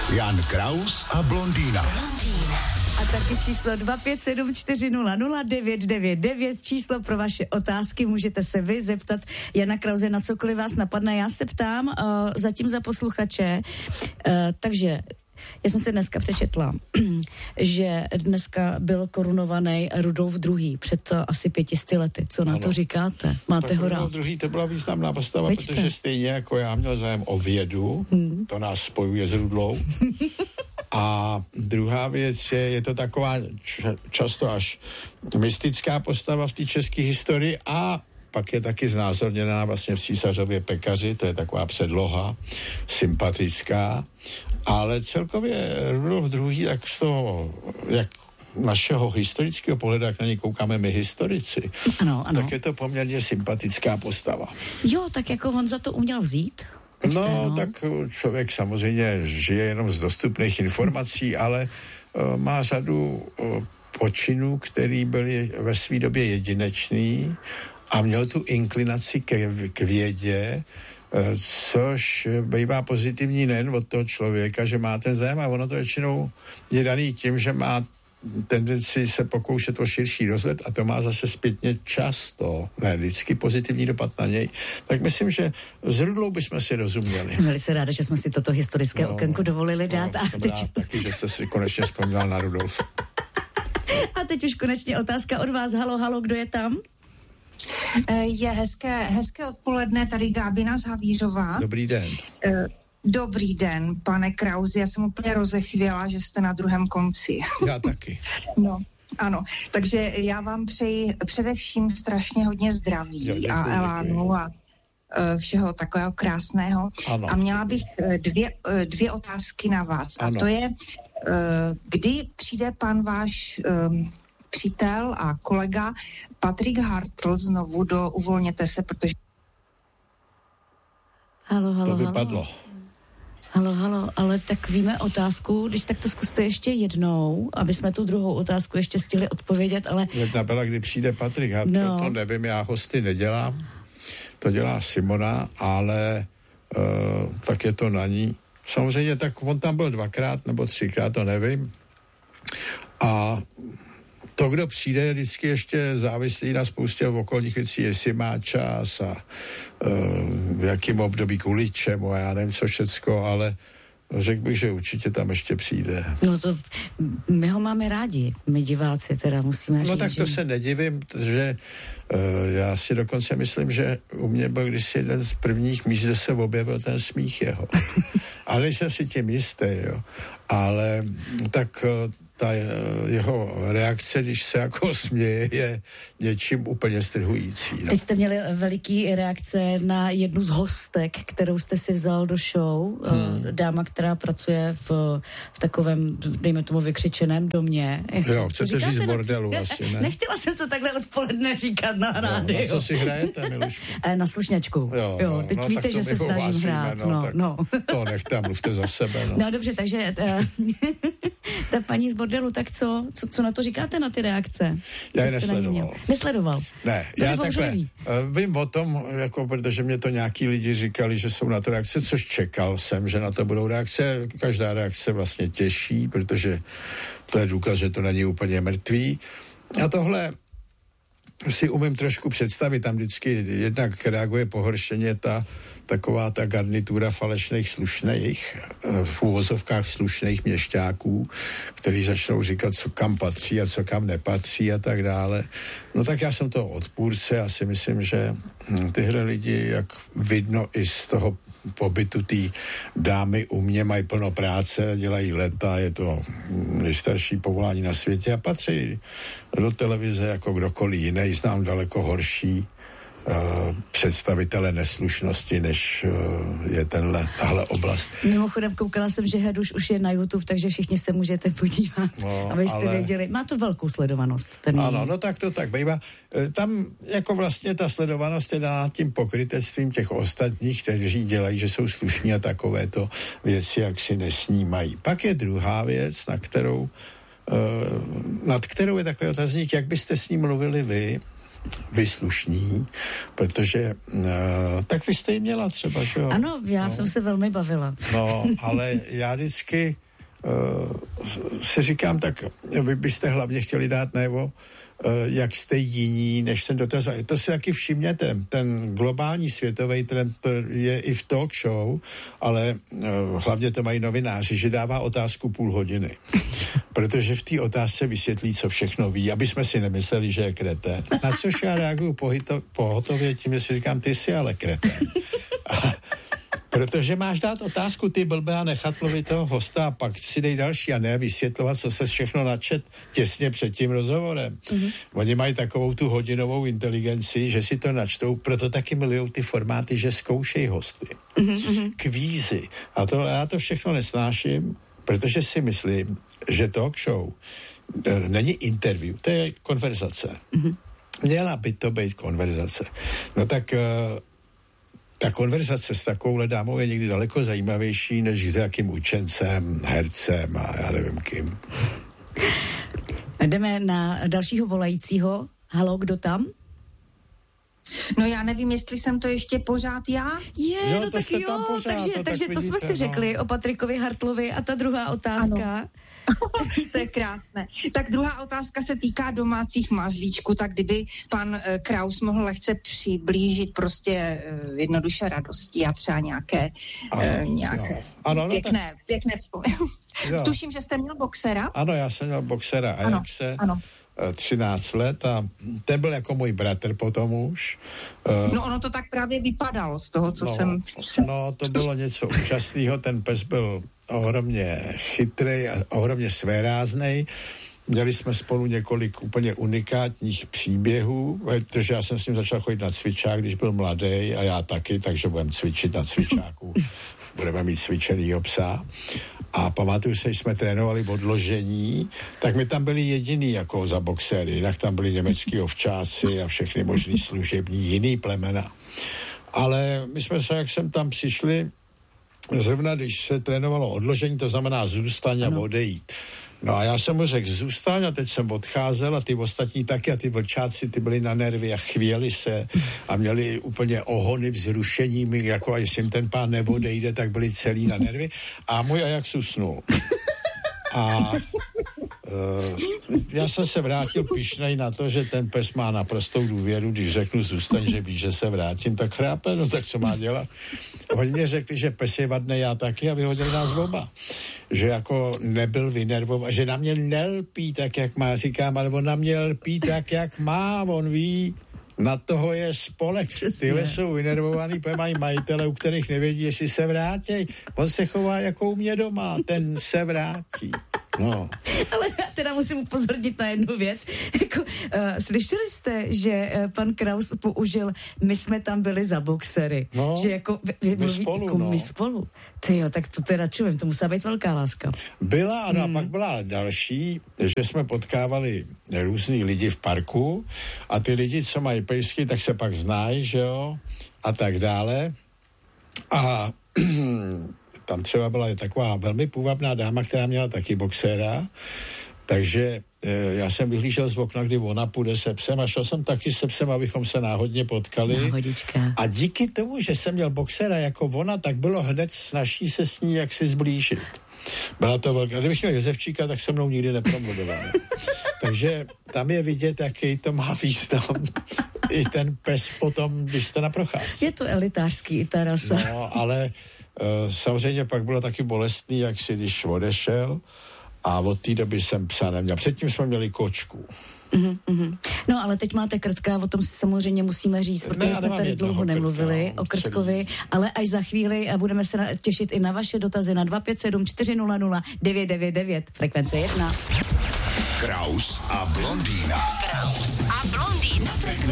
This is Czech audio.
Jan Kraus a blondýna. A taky číslo 257400999, číslo pro vaše otázky. Můžete se vy zeptat Jana Krause na cokoliv vás napadne. Já se ptám zatím za posluchače, takže já jsem si dneska přečetla, že dneska byl korunovaný Rudolf II. Před asi 500 lety. Co na to říkáte? Máte ho rád? Rudolf II. To byla významná postava, protože stejně jako já měl zájem o vědu, to nás spojuje s Rudlou. A druhá věc je to taková často až mystická postava v té české historii a pak je taky znázorněná vlastně v Císařově pekaři, to je taková předloha, sympatická, ale celkově Rudolf II. Tak z toho, jak našeho historického pohledu, jak na něj koukáme my historici, ano. tak je to poměrně sympatická postava. Jo, tak jako on za to uměl vzít? Tak člověk samozřejmě žije jenom z dostupných informací, ale má řadu počinů, který byly ve své době jedinečný a měl tu inklinaci k vědě, což bývá pozitivní nejen od toho člověka, že má ten zájem, a ono to většinou je daný tím, že má tendenci se pokoušet o širší rozhled a to má zase zpětně často, ne vždycky pozitivní dopad na něj. Tak myslím, že s Rudlou bychom si rozuměli. Jsem velice ráda, že jsme si toto historické okénko dovolili dát. Jsem rád taky, že jste si konečně vzpomněl na Rudolfa. A teď už konečně otázka od vás. Halo, kdo je tam? Je hezké odpoledne, tady Gábina z Havířova. Dobrý den. Dobrý den, pane Krausi, já jsem úplně rozechvěla, že jste na druhém konci. Já taky. No, ano, takže já vám přeji především strašně hodně zdraví a elánu a všeho takového krásného. Ano. A měla bych dvě otázky na vás. Ano. A to je, kdy přijde pan váš přítel a kolega Patrik Hartl znovu do Uvolněte se, protože... Halo. To vypadlo. Halo, ale tak víme otázku, když tak to zkuste ještě jednou, aby jsme tu druhou otázku ještě stihli odpovědět, ale... Jedna byla, kdy přijde Patrik Hartl, to nevím, já hosty nedělám, to dělá Simona, ale tak je to na ní. Samozřejmě, tak on tam byl 2krát nebo 3krát, to nevím. A to, kdo přijde, je vždycky ještě závislý na spoustě okolních věcí, jestli má čas a v jakém období kvůli čemu, já nevím co všecko, ale řekl bych, že určitě tam ještě přijde. No to, my ho máme rádi, my diváci teda musíme říct. No tak to se nedivím, že já si dokonce myslím, že u mě byl kdysi jeden z prvních míst, kde se objevil ten smích jeho. Ale nejsem si tím jistý, jo. Ale tak ta jeho reakce, když se jako směje, je něčím úplně strhující. No. Teď jste měli veliký reakce na jednu z hostek, kterou jste si vzal do show. Dáma, která pracuje v takovém, dejme tomu, vykřičeném domě. Jo, chcete říct bordelu asi, ne? Nechtěla jsem to takhle odpoledne říkat na rádiu. Na co si hrajete, Milušku? Na slušňačku. Jo, teď víte, že se snažím hrát. To nechte a mluvte za sebe. No dobře, takže ta paní z bordelu, tak co na to říkáte, na ty reakce? Já je nesledoval. Nesledoval? Ne, já takhle vím o tom, jako, protože mě to nějaký lidi říkali, že jsou na to reakce, což čekal jsem, že na to budou reakce. Každá reakce vlastně těší, protože to je důkaz, že to není úplně mrtvý. A tohle si umím trošku představit, tam vždycky jednak reaguje pohoršeně taková ta garnitura falešných slušných, v úvozovkách slušných měšťáků, který začnou říkat, co kam patří a co kam nepatří a tak dále. No tak já jsem toho odpůrce, já si myslím, že tyhle lidi, jak vidno i z toho pobytu té dámy u mě, mají plno práce, dělají leta, je to nejstarší povolání na světě a patří do televize jako kdokoliv jiný, znám daleko horší představitele neslušnosti, než je tahle oblast. Mimochodem koukala jsem, že Heduš už je na YouTube, takže všichni se můžete podívat, abyste věděli. Má to velkou sledovanost. Ano, no tak to tak bývá. Tam jako vlastně ta sledovanost je dána tím pokrytectvím těch ostatních, kteří dělají, že jsou slušní a takovéto věci, jak si nesnímají. Pak je druhá věc, nad kterou je takový otazník, jak byste s ním mluvili vy, vyslušní, protože tak vy jste ji měla třeba, že jo? Ano, já jsem se velmi bavila. No, ale já vždycky si říkám, tak vy byste hlavně chtěli dát najevo, jak jste jiní, než ten dotaz. To si taky všimněte, ten globální světový trend je i v talk show, ale hlavně to mají novináři, že dává otázku půl hodiny. Protože v té otázce vysvětlí, co všechno ví, aby jsme si nemysleli, že je kretén. Na což já reaguju pohotově tím, že si říkám, ty jsi ale kretén. Protože máš dát otázku, ty blbe, a nechat mluvit toho hosta a pak si dej další a ne vysvětlovat, co se všechno načet těsně před tím rozhovorem. Mm-hmm. Oni mají takovou tu hodinovou inteligenci, že si to načtou, proto taky milujou ty formáty, že zkoušejí hosty. Mm-hmm. Kvízy. A to já to všechno nesnáším, protože si myslím, že talk show není interview, to je konverzace. Mm-hmm. Měla by to být konverzace. No tak ta konverzace s takovouhle dámou je někdy daleko zajímavější, než s jakým učencem, hercem a já nevím kým. Jdeme na dalšího volajícího. Haló, kdo tam? No já nevím, jestli jsem to ještě pořád já. No tak jo, takže to jsme si řekli o Patrikovi Hartlovi a ta druhá otázka. Ano. To je krásné. Tak druhá otázka se týká domácích mazlíčků, tak kdyby pan Kraus mohl lehce přiblížit prostě jednoduše radosti a třeba nějaké pěkné vzpomínky. Tuším, že jste měl boxera? Ano, já jsem měl boxera Ajaxe. Ano. 13 let a ten byl jako můj bratr potom už. No ono to tak právě vypadalo z toho, co jsem... No to bylo něco úžasného, ten pes byl ohromně chytrej a ohromně svéráznej. Měli jsme spolu několik úplně unikátních příběhů, protože já jsem s ním začal chodit na cvičák, když byl mladý a já taky, takže budeme cvičit na cvičáku. Budeme mít cvičenýho psa. A pamatuju se, že jsme trénovali odložení, tak my tam byli jediný jako za boxéry, jinak tam byli německý ovčáci a všechny možný služební jiný plemena. Ale my jsme se, jak jsem tam přišli, zrovna když se trénovalo odložení, to znamená zůstaň a odejít. No a já jsem mu řekl zůstaň a teď jsem odcházel a ty ostatní taky a ty vlčáci, ty byli na nervy a chvěli se a měli úplně ohony vzrušením, jako a jestli jim ten pán neodejde, tak byli celý na nervy a můj Ajax usnul. A já jsem se vrátil pyšnej na to, že ten pes má naprostou důvěru, když řeknu zůstaň, že ví, že se vrátím, tak chrápe, no tak co má dělat? Oni mě řekli, že pes je vadný, já taky a vyhodili nás oba. Že jako nebyl vynervovaný, že na mě nelpí tak, jak má, říkám, ale on na mě lpí tak, jak má, on ví, na toho je spolek. Tyhle jsou vynervovaný, mají majitele, u kterých nevědí, jestli se vrátí. On se chová jako u mě doma, ten se vrátí. No. Ale já teda musím upozornit na jednu věc. Slyšeli jste, že pan Kraus použil my jsme tam byli za boxery. No, že jako my spolu. Tyjo, tak to teda čuvím, to musela být velká láska. Byla, ano, a pak byla další, že jsme potkávali různý lidi v parku a ty lidi, co mají pejsky, tak se pak znají, že jo, a tak dále. A tam třeba byla taková velmi půvabná dáma, která měla taky boxéra, takže já jsem vyhlížel z okna, kdy ona půjde se psem a šel jsem taky se psem, abychom se náhodně potkali. Náhodička. A díky tomu, že jsem měl boxéra jako ona, tak bylo hned snažší se s ní jak si zblížit. Byla to velká. Kdybych měl Jezevčíka, tak se mnou nikdy nepromludoval. Takže tam je vidět, jaký to má význam. I ten pes potom, když jste na procházce. Je to elitářský i ta rasa. No, ale samozřejmě pak bylo taky bolestný, jak si když odešel a od té doby jsem psa neměl. Předtím jsme měli kočku. No ale teď máte krtka, o tom si samozřejmě musíme říct, protože jsme tady dlouho nemluvili o krtkovi, ale až za chvíli a budeme se těšit i na vaše dotazy na 257 400 999 frekvence 1. Kraus a blondýna.